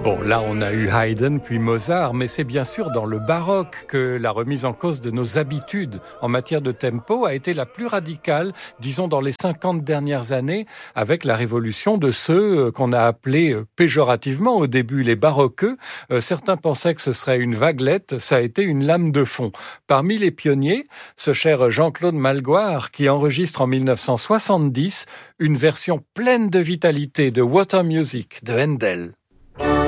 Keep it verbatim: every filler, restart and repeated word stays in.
Bon, là, on a eu Haydn puis Mozart, mais c'est bien sûr dans le baroque que la remise en cause de nos habitudes en matière de tempo a été la plus radicale, disons dans les cinquante dernières années, avec la révolution de ceux qu'on a appelés péjorativement au début les baroqueux. Euh, certains pensaient que ce serait une vaguelette, ça a été une lame de fond. Parmi les pionniers, ce cher Jean-Claude Malgoire qui enregistre en mille neuf cent soixante-dix une version pleine de vitalité de Water Music de Handel.